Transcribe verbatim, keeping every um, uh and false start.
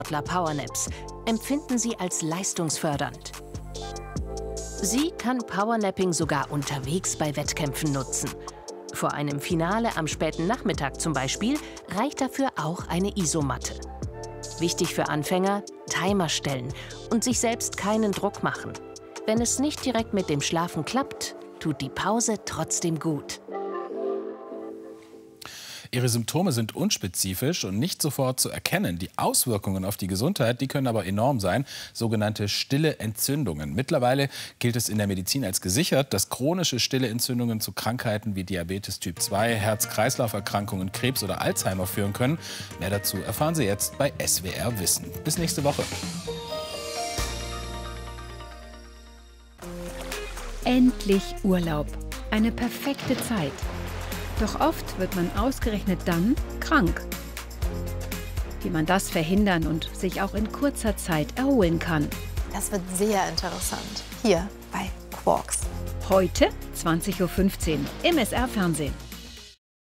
Powernaps empfinden sie als leistungsfördernd. Sie kann Powernapping sogar unterwegs bei Wettkämpfen nutzen. Vor einem Finale am späten Nachmittag zum Beispiel reicht dafür auch eine Isomatte. Wichtig für Anfänger: Timer stellen und sich selbst keinen Druck machen. Wenn es nicht direkt mit dem Schlafen klappt, tut die Pause trotzdem gut. Ihre Symptome sind unspezifisch und nicht sofort zu erkennen. Die Auswirkungen auf die Gesundheit, die können aber enorm sein, sogenannte stille Entzündungen. Mittlerweile gilt es in der Medizin als gesichert, dass chronische stille Entzündungen zu Krankheiten wie Diabetes Typ zwei, Herz-Kreislauf-Erkrankungen, Krebs oder Alzheimer führen können. Mehr dazu erfahren Sie jetzt bei S W R Wissen. Bis nächste Woche. Endlich Urlaub. Eine perfekte Zeit. Doch oft wird man ausgerechnet dann krank. Wie man das verhindern und sich auch in kurzer Zeit erholen kann. Das wird sehr interessant. Hier bei Quarks. Heute zwanzig Uhr fünfzehn im S R Fernsehen.